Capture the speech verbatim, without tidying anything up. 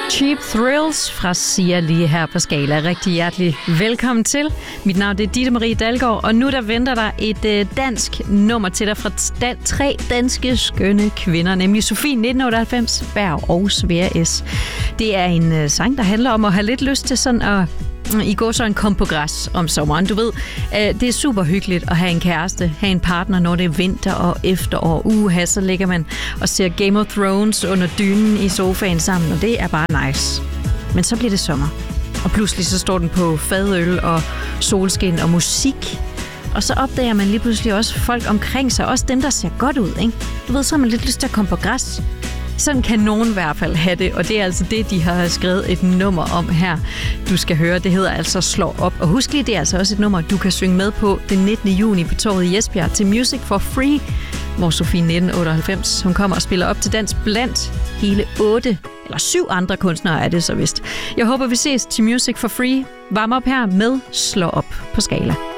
Cheap Thrills fra Sia lige her på Skala. Rigtig hjertelig velkommen til. Mit navn er Ditte Marie Dalgaard, og nu der venter der et øh, dansk nummer til dig fra da- tre danske skønne kvinder, nemlig Sofie nitten otteoghalvfems, Berg og Svea S. Det er en øh, sang, der handler om at have lidt lyst til sådan at I går så en kom på græs om sommeren. Du ved, det er super hyggeligt at have en kæreste, have en partner, når det er vinter og efterår. Uha, så ligger man og ser Game of Thrones under dynen i sofaen sammen, og det er bare nice. Men så bliver det sommer, og pludselig så står den på fadøl og solskin og musik. Og så opdager man lige pludselig også folk omkring sig, også dem, der ser godt ud, ikke? Du ved, så har man lidt lyst til at komme på græs. Sådan kan nogen i hvert fald have det, og det er altså det, de har skrevet et nummer om her. Du skal høre, det hedder altså Slå op. Og husk lige, det er altså også et nummer, du kan synge med på den nittende juni på torvet i Esbjerg til Music for Free, hvor Sofie nitten otteoghalvfems, hun kommer og spiller op til dans blandt hele otte eller syv andre kunstnere er det så vist. Jeg håber, vi ses til Music for Free. Varm op her med Slå op på Skala.